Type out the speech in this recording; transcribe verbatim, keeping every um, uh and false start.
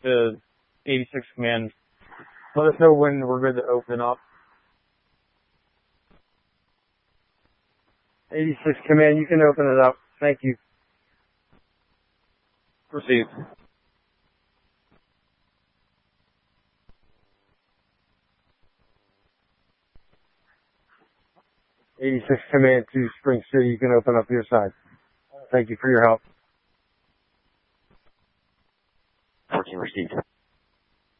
to eighty-six Command. Let us know when we're good to open up. eighty-six Command, you can open it up. Thank you. Received. eighty-six Command to Spring City, you can open up your side. Thank you for your help. fourteen received.